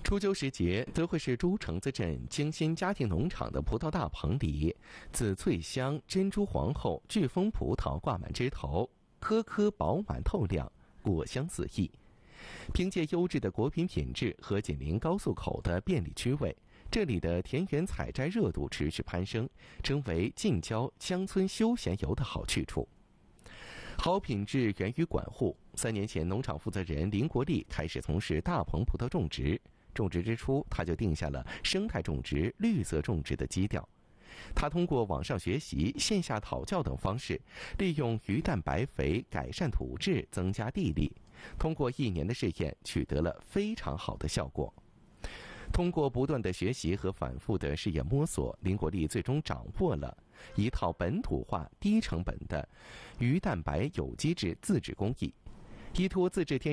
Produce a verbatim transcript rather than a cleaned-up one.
初秋时节，德惠市朱城子镇精心家庭农场的葡萄大棚里，紫翠香、珍珠皇后、巨峰葡萄挂满枝头，颗颗饱满透亮，果香四溢。凭借优质的果品品质和紧邻高速口的便利区位，这里的田园采摘热度持续攀升，成为近郊乡村休闲游的好去处。好品质源于管护。三年前，农场负责人林国立开始从事大棚葡萄种植。种植之初，他就定下了生态种植、绿色种植的基调。他通过网上学习、线下讨教等方式，利用鱼蛋白肥改善土质，增加地力。通过一年的试验，取得了非常好的效果。通过不断的学习和反复的试验摸索，林国立最终掌握了一套本土化、低成本的鱼蛋白有机质自制工艺。依托自制天